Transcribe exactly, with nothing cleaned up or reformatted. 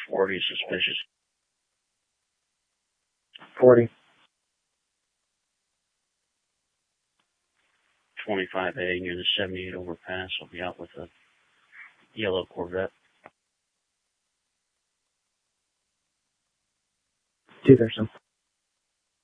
forty suspicious. forty. twenty-five A near the seventy-eight overpass. I'll be out with a yellow Corvette. Two Thurston.